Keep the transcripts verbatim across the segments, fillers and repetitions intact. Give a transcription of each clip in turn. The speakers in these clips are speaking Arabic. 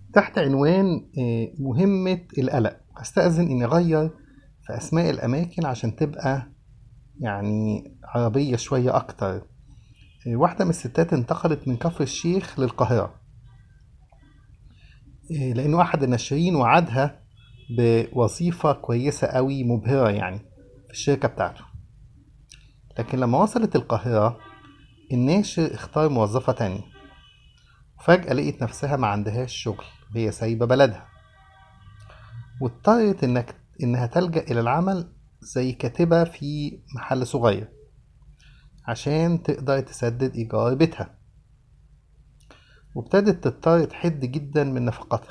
تحت عنوان آه، مهمة القلق. هستأذن إني أغير في أسماء الأماكن عشان تبقى يعني عربية شوية أكتر. آه، واحدة من الستات انتقلت من كفر الشيخ للقاهرة، آه، لأنه أحد الناشرين وعدها بوظيفة كويسة قوي مبهرة يعني في الشركة بتاعته. لكن لما وصلت القاهرة الناشر اختار موظفة تانية، وفجأة لقيت نفسها ما عندهاش شغل، هي سايبة بلدها، واضطرت إنك إنها تلجأ إلى العمل زي كاتبة في محل صغير عشان تقدر تسدد إيجار بيتها. وابتدت تضطر تحد جدا من نفقاتها،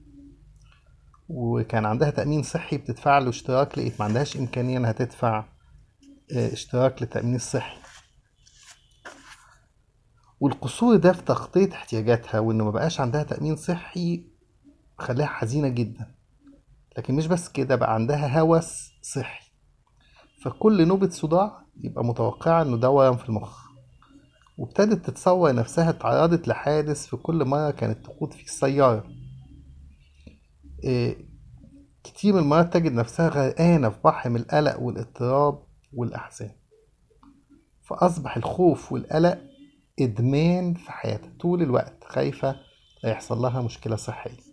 وكان عندها تأمين صحي بتدفع له اشتراك، لقيت ما عندهاش إمكانية إنها تدفع آه، اشتراك للتأمين الصحي. والقصور ده في تغطية احتياجاتها وإنه ما بقاش عندها تأمين صحي خلاها حزينة جدا. لكن مش بس كده، بقى عندها هوس صحي، فكل نوبة صداع يبقى متوقعة إنه ده ورم في المخ. وابتدت تتصور نفسها اتعرضت لحادث في كل مرة كانت تقود فيه السيارة. إيه، كتير من المرات تجد نفسها غرقانة في بحر من القلق والاضطراب والأحزان، فأصبح الخوف والقلق إدمان في حياتها، طول الوقت خايفة لا يحصل لها مشكلة صحية.